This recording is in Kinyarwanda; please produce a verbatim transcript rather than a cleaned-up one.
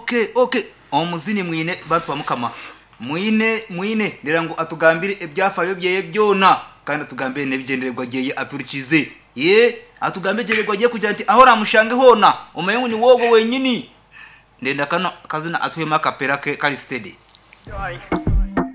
okay okay omuzini mwine batu bamukama mwine mwine ndira ngo atugambire ebyafayo byeye byona kandi atugambire nebigendererwa geye aturikize ye atugambire gererwa giye kujya ati aho ramushange hona umenye ni wogo wenyini ndenda kano kazina atwema kapera ke kali steady